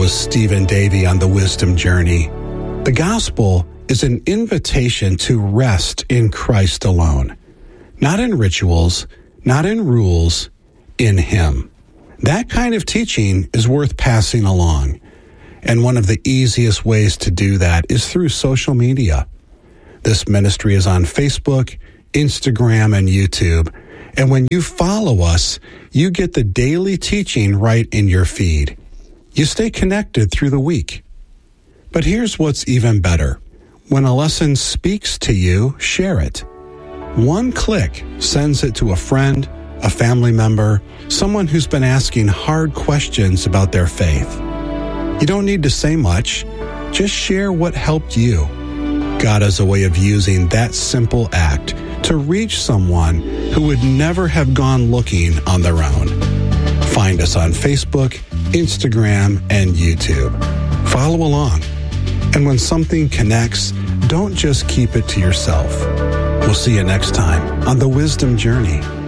Was Stephen Davey on the Wisdom Journey. The gospel is an invitation to rest in Christ alone. Not in rituals, not in rules, in Him. That kind of teaching is worth passing along. And one of the easiest ways to do that is through social media. This ministry is on Facebook, Instagram, and YouTube. And when you follow us, you get the daily teaching right in your feed. You stay connected through the week. But here's what's even better. When a lesson speaks to you, share it. One click sends it to a friend, a family member, someone who's been asking hard questions about their faith. You don't need to say much. Just share what helped you. God has a way of using that simple act to reach someone who would never have gone looking on their own. Find us on Facebook, Instagram, and YouTube. Follow along. And when something connects, don't just keep it to yourself. We'll see you next time on The Wisdom Journey.